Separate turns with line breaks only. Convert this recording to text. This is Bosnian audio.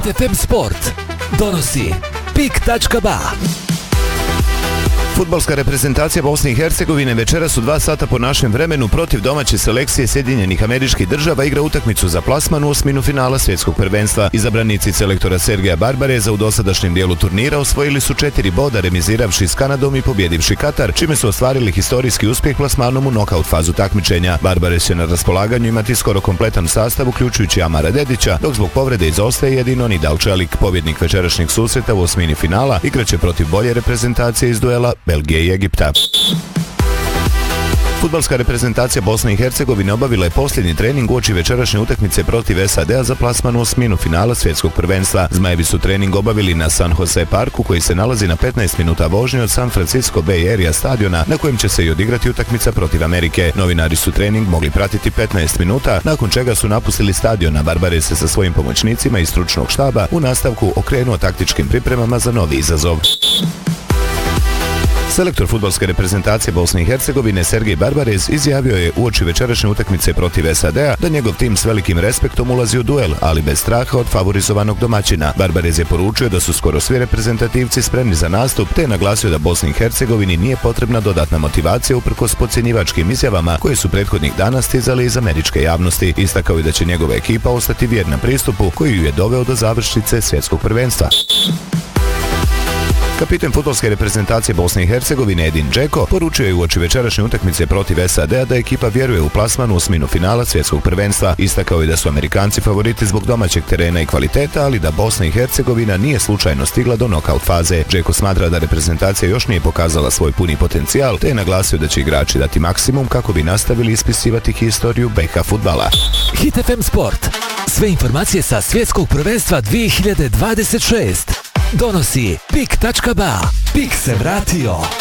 Hit FM Sport donosi PIK.ba.
Fudbalska reprezentacija Bosne i Hercegovine večeras u 2 sata po našem vremenu protiv domaće selekcije Sjedinjenih Američkih Država igra utakmicu za plasman u osminu finala svjetskog prvenstva. Izabranici selektora Sergeja Barbareza u dosadašnjem dijelu turnira osvojili su 4 boda remiziravši s Kanadom i pobjedivši Katar, čime su ostvarili historijski uspjeh plasmanom u nokaut fazu takmičenja. Barbarez će na raspolaganju imati skoro kompletan sastav uključujući Amara Dedića, dok zbog povrede izostaje jedino Nidal Čelik. Pobjednik večerašnjeg susreta u osmini finala igraće protiv bolje reprezentacije iz duela Belgije i Egipta. Fudbalska reprezentacija Bosne i Hercegovine obavila je posljednji trening uoči večerašnje utakmice protiv SAD-a za plasman u osminu finala svjetskog prvenstva. Zmajevi su trening obavili na San Jose parku koji se nalazi na 15 minuta vožnje od San Francisco Bay Area stadiona na kojem će se i odigrati utakmica protiv Amerike. Novinari su trening mogli pratiti 15 minuta, nakon čega su napustili stadion, a Barbarez se sa svojim pomoćnicima iz stručnog štaba u nastavku okrenuo taktičkim pripremama za novi izazov. Selektor fudbalske reprezentacije Bosne i Hercegovine Sergej Barbarez izjavio je uoči večerašnje utakmice protiv SAD-a da njegov tim s velikim respektom ulazi u duel, ali bez straha od favorizovanog domaćina. Barbarez je poručio da su skoro svi reprezentativci spremni za nastup, te je naglasio da Bosni i Hercegovini nije potrebna dodatna motivacija uprkos podcjenjivačkim izjavama koje su prethodnih dana stizali iz američke javnosti. Istakao je da će njegova ekipa ostati vjerna pristupu koji ju je doveo do završnice svjetskog prvenstva. Kapitan fudbalske reprezentacije Bosne i Hercegovine Edin Džeko poručio je uoči večerašnje utakmice protiv SAD-a da ekipa vjeruje u plasman u osminu finala svjetskog prvenstva. Istakao je da su Amerikanci favoriti zbog domaćeg terena i kvaliteta, ali da Bosna i Hercegovina nije slučajno stigla do nokaut faze. Džeko smatra da reprezentacija još nije pokazala svoj puni potencijal, te je naglasio da će igrači dati maksimum kako bi nastavili ispisivati historiju BiH fudbala.
Hit FM Sport. Sve informacije sa svjetskog prvenstva 2026. Donosi PIK.ba. PIK se vratio.